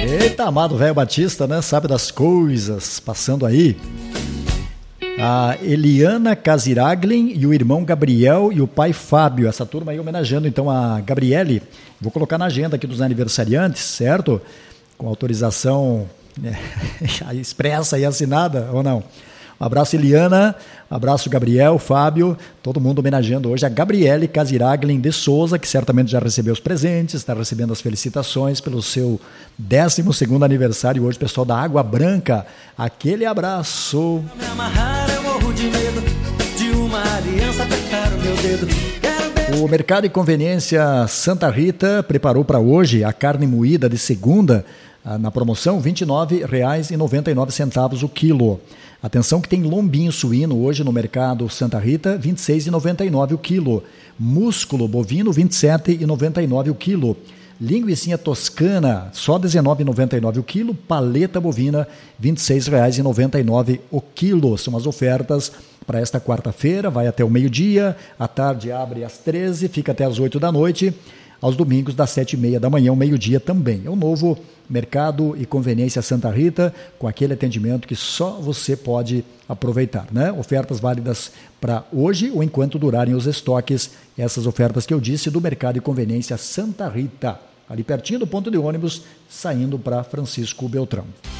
Eita, amado velho Batista, né? Sabe das coisas passando aí. A Eliana Casiraglin e o irmão Gabriel e o pai Fábio. Essa turma aí homenageando então a Gabriele. Vou colocar na agenda aqui dos aniversariantes, certo? Com autorização expressa e assinada ou não? Um abraço, Eliana. Abraço, Gabriel, Fábio. Todo mundo homenageando hoje a Gabriele Casiraglin de Souza, que certamente já recebeu os presentes, está recebendo as felicitações pelo seu 12º aniversário hoje, pessoal da Água Branca. Aquele abraço. Me amarrar, eu morro de medo de uma aliança apertar o meu dedo. O Mercado e Conveniência Santa Rita preparou para hoje a carne moída de segunda, na promoção, R$ 29,99 o quilo. Atenção que tem lombinho suíno hoje no Mercado Santa Rita, R$ 26,99 o quilo. Músculo bovino, R$ 27,99 o quilo. Linguicinha toscana, só R$ 19,99 o quilo. Paleta bovina, R$ 26,99 o quilo. São as ofertas para esta quarta-feira, vai até o meio-dia, à tarde abre às 13, fica até às 8 da noite, aos domingos das 7h30 da manhã, ao meio-dia também. É o novo Mercado e Conveniência Santa Rita, com aquele atendimento que só você pode aproveitar, né? Ofertas válidas para hoje ou enquanto durarem os estoques, essas ofertas que eu disse do Mercado e Conveniência Santa Rita, ali pertinho do ponto de ônibus, saindo para Francisco Beltrão.